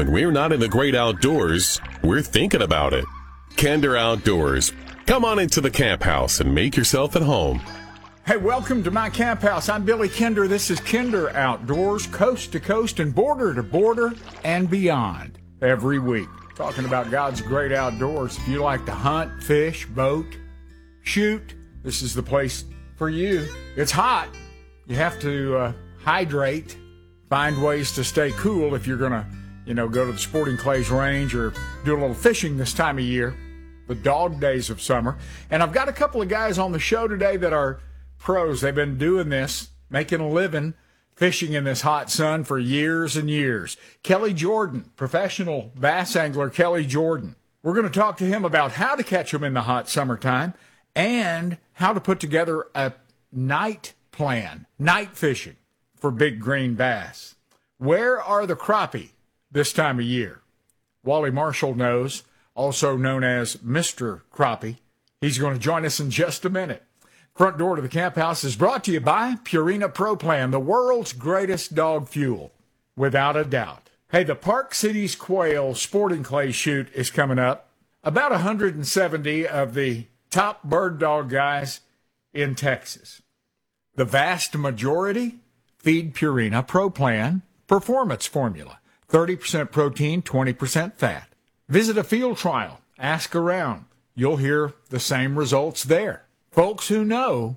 When we're not in the great outdoors, we're thinking about it. Kinder Outdoors. Come on into the camp house and make yourself at home. Hey, welcome to my camp house. I'm Billy Kinder. This is Kinder Outdoors, coast to coast and border to border and beyond every week. Talking about God's great outdoors. If you like to hunt, fish, boat, shoot, this is the place for you. It's hot. You have to hydrate, find ways to stay cool if you're going to, go to the Sporting Clays range or do a little fishing this time of year, the dog days of summer. And I've got a couple of guys on the show today that are pros. They've been doing this, making a living, fishing in this hot sun for years and years. Kelly Jordan, professional bass angler Kelly Jordan. We're going to talk to him about how to catch them in the hot summertime and how to put together a night plan, night fishing for big green bass. Where are the crappie this time of year? Wally Marshall knows, also known as Mr. Crappie. He's going to join us in just a minute. Front Door to the Camp House is brought to you by Purina Pro Plan, the world's greatest dog fuel, without a doubt. Hey, the Park Cities Quail Sporting Clay shoot is coming up. About 170 of the top bird dog guys in Texas. The vast majority feed Purina Pro Plan Performance Formula. 30% protein, 20% fat. Visit a field trial. Ask around. You'll hear the same results there. Folks who know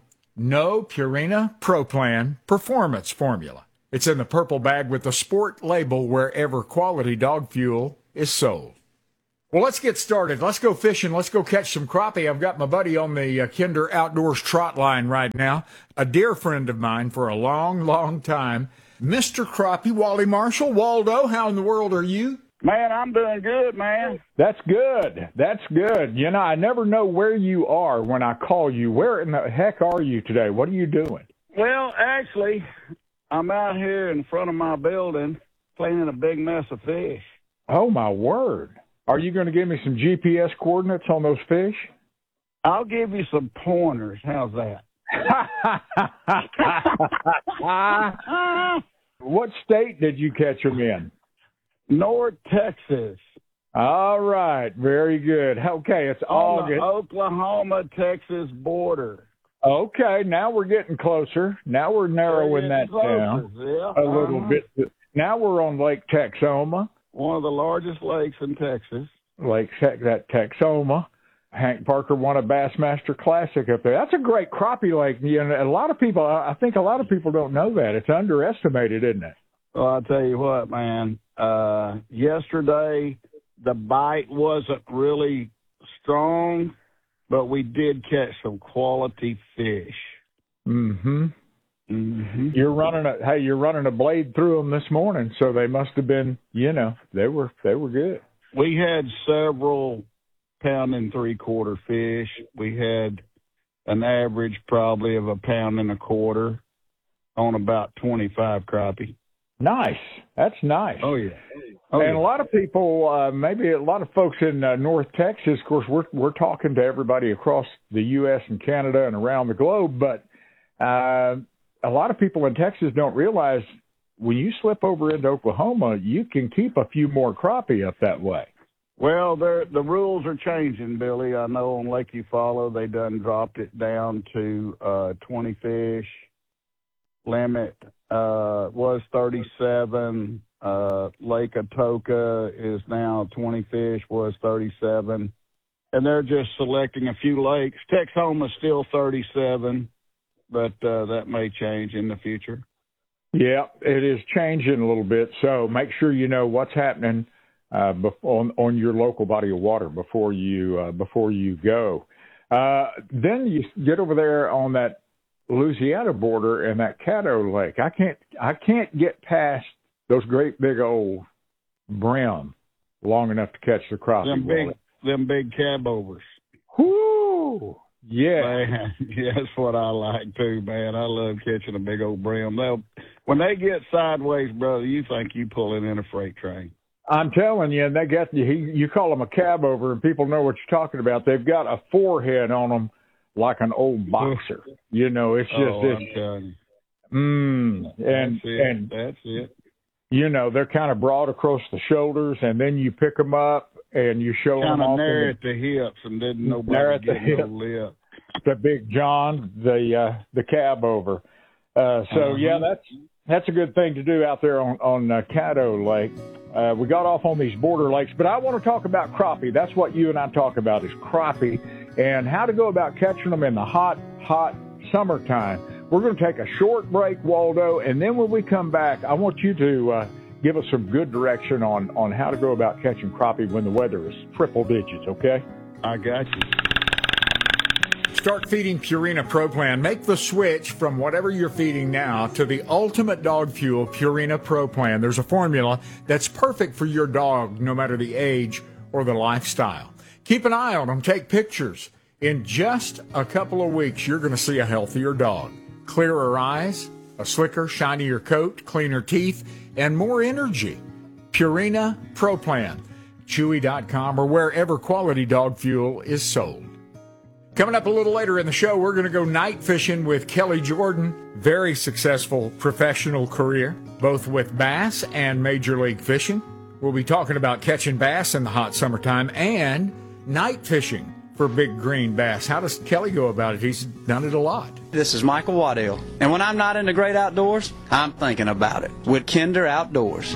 Purina Pro Plan Performance Formula. It's in the purple bag with the sport label wherever quality dog fuel is sold. Well, let's get started. Let's go fishing. Let's go catch some crappie. I've got my buddy on the Kinder Outdoors trot line right now, a dear friend of mine for a long, long time, Mr. Crappie, Wally Marshall. Waldo, how in the world are you? Man, I'm doing good, man. That's good. That's good. I never know where you are when I call you. Where in the heck are you today? What are you doing? Well, actually, I'm out here in front of my building cleaning a big mess of fish. Oh, my word. Are you going to give me some GPS coordinates on those fish? I'll give you some pointers. How's that? What state did you catch them in? North Texas. All right. Very good. Okay, it's August. On the Oklahoma-Texas border. Okay, now we're getting closer. Now we're narrowing that down a little bit. Now we're on Lake Texoma. One of the largest lakes in Texas. Texoma. Hank Parker won a Bassmaster Classic up there. That's a great crappie lake. A lot of people, I think a lot of people don't know that. It's underestimated, isn't it? Well, I'll tell you what, man. Yesterday, the bite wasn't really strong, but we did catch some quality fish. Mm-hmm. You're running a blade through them this morning, so they must have been, they were good. We had several 1 3/4 fish. We had an average probably of 1 1/4 on about 25 crappie. Nice. That's nice. Oh yeah. A lot of people, maybe a lot of folks in North Texas. Of course, we're talking to everybody across the U.S. and Canada and around the globe, but a lot of people in Texas don't realize when you slip over into Oklahoma, you can keep a few more crappie up that way. Well, the rules are changing, Billy. I know on Lake Eufaula they done dropped it down to 20 fish. Limit was 37. Lake Atoka is now 20 fish, was 37. And they're just selecting a few lakes. Texoma's still 37. But that may change in the future. Yeah, it is changing a little bit. So make sure you know what's happening on your local body of water before you go. Then you get over there on that Louisiana border and that Caddo Lake. I can't get past those great big old brim long enough to catch the crappie. Them big cab overs. Whoo! Yeah. Man, that's what I like too, man. I love catching a big old brim. When they get sideways, brother, you think you pulling in a freight train. I'm telling you, they got you call them a cab over, and people know what you're talking about. They've got a forehead on them like an old boxer. It's just this. I'm telling you. That's it. you know, they're kind of broad across the shoulders, and then you pick them up and you show them off. Kind of narrow at the hips, and didn't nobody get no lip. The Big John, the cab over. Yeah, that's a good thing to do out there on Caddo Lake. We got off on these border lakes, but I want to talk about crappie. That's what you and I talk about, is crappie, and how to go about catching them in the hot summertime. We're going to take a short break, Waldo, and then when we come back, I want you to give us some good direction on how to go about catching crappie when the weather is triple digits, okay? I got you. Start feeding Purina Pro Plan. Make the switch from whatever you're feeding now to the ultimate dog fuel, Purina Pro Plan. There's a formula that's perfect for your dog, no matter the age or the lifestyle. Keep an eye on them. Take pictures. In just a couple of weeks, you're going to see a healthier dog. Clearer eyes, a slicker, shinier coat, cleaner teeth, and more energy. Purina Pro Plan. Chewy.com or wherever quality dog fuel is sold. Coming up a little later in the show, we're going to go night fishing with Kelly Jordan. Very successful professional career, both with bass and Major League Fishing. We'll be talking about catching bass in the hot summertime and night fishing for big green bass. How does Kelly go about it? He's done it a lot. This is Michael Waddell, and when I'm not in the great outdoors, I'm thinking about it with Kinder Outdoors.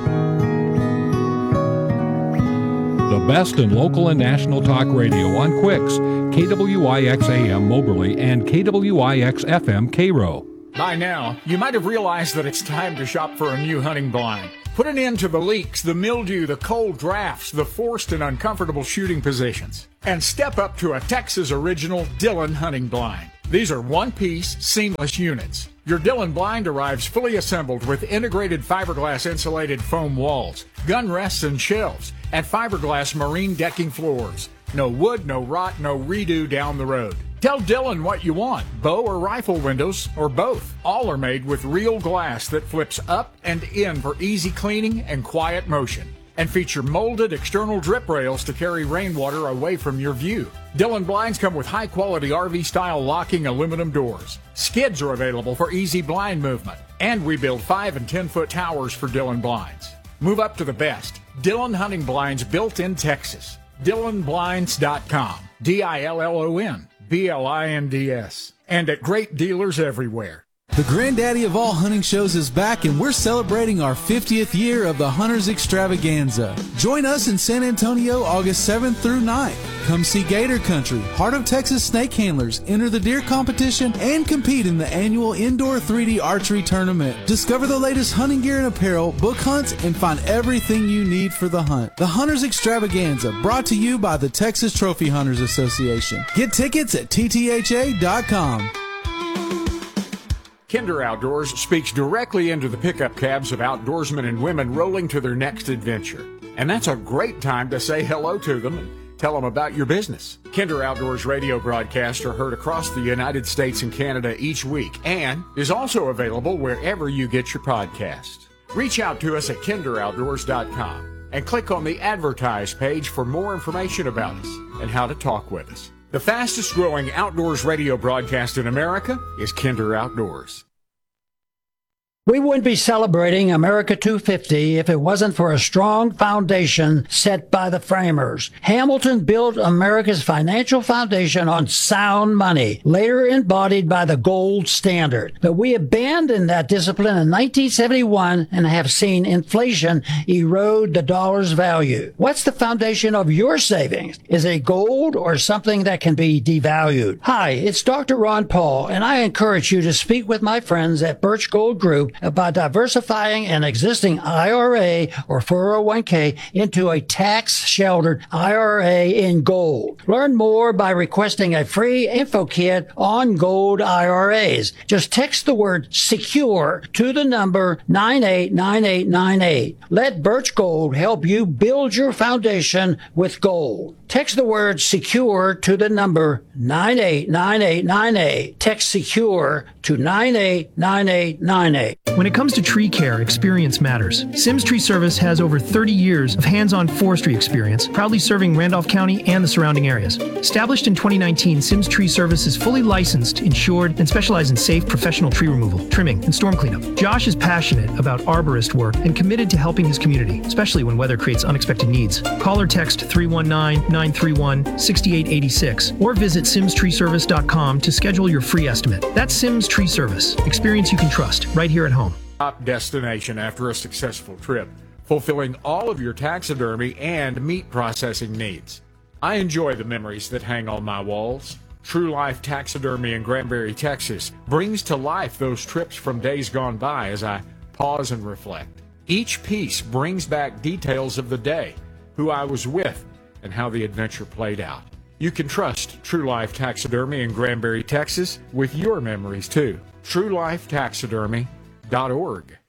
The best in local and national talk radio on Quicks, KWIX AM Moberly and KWIX FM Cairo. By now, you might have realized that it's time to shop for a new hunting blind. Put an end to the leaks, the mildew, the cold drafts, the forced and uncomfortable shooting positions. And step up to a Texas original Dillon hunting blind. These are one-piece, seamless units. Your Dillon blind arrives fully assembled with integrated fiberglass insulated foam walls, gun rests and shelves, and fiberglass marine decking floors. No wood, no rot, no redo down the road. Tell Dillon what you want, bow or rifle windows, or both. All are made with real glass that flips up and in for easy cleaning and quiet motion, and feature molded external drip rails to carry rainwater away from your view. Dillon blinds come with high-quality RV-style locking aluminum doors. Skids are available for easy blind movement, and we build 5- and 10-foot towers for Dillon blinds. Move up to the best. Dillon hunting blinds built in Texas. DillonBlinds.com. DillonBlinds. And at great dealers everywhere. The granddaddy of all hunting shows is back, and we're celebrating our 50th year of the Hunters Extravaganza. Join us in San Antonio August 7th through 9th. Come see Gator Country, Heart of Texas Snake Handlers, enter the deer competition, and compete in the annual indoor 3D archery tournament. Discover the latest hunting gear and apparel, book hunts, and find everything you need for the hunt. The Hunters Extravaganza, brought to you by the Texas Trophy Hunters Association. Get tickets at ttha.com. Kinder Outdoors speaks directly into the pickup cabs of outdoorsmen and women rolling to their next adventure. And that's a great time to say hello to them and tell them about your business. Kinder Outdoors radio broadcasts are heard across the United States and Canada each week and is also available wherever you get your podcast. Reach out to us at kinderoutdoors.com and click on the Advertise page for more information about us and how to talk with us. The fastest growing outdoors radio broadcast in America is Kinder Outdoors. We wouldn't be celebrating America 250 if it wasn't for a strong foundation set by the framers. Hamilton built America's financial foundation on sound money, later embodied by the gold standard. But we abandoned that discipline in 1971 and have seen inflation erode the dollar's value. What's the foundation of your savings? Is it gold or something that can be devalued? Hi, it's Dr. Ron Paul, and I encourage you to speak with my friends at Birch Gold Group about diversifying an existing IRA or 401k into a tax-sheltered IRA in gold. Learn more by requesting a free info kit on gold IRAs. Just text the word SECURE to the number 989898. Let Birch Gold help you build your foundation with gold. Text the word SECURE to the number 989898. Text SECURE to 989898. When it comes to tree care, experience matters. Sims Tree Service has over 30 years of hands-on forestry experience, proudly serving Randolph County and the surrounding areas. Established in 2019, Sims Tree Service is fully licensed, insured, and specializes in safe professional tree removal, trimming, and storm cleanup. Josh is passionate about arborist work and committed to helping his community, especially when weather creates unexpected needs. Call or text 319-931-6886 or visit simstreeservice.com to schedule your free estimate. That's Sims Tree Service. Experience you can trust, right here at home. Top destination after a successful trip, fulfilling all of your taxidermy and meat processing needs. I enjoy the memories that hang on my walls. True Life Taxidermy in Granbury, Texas brings to life those trips from days gone by as I pause and reflect. Each piece brings back details of the day, who I was with, and how the adventure played out. You can trust True Life Taxidermy in Granbury, Texas with your memories too. TrueLifeTaxidermy.org.